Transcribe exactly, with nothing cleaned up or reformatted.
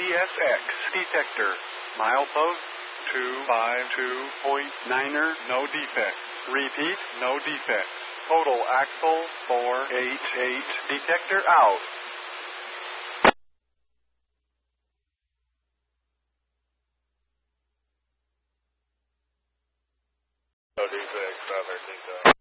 S X detector. Milepost two five two point niner, no defect. Repeat, no defect. Total axle four eight eight, detector out. No defect, five eighteen.